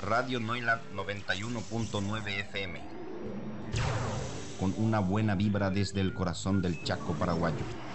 Radio Noila 91.9 FM. Con una buena vibra desde el corazón del Chaco paraguayo.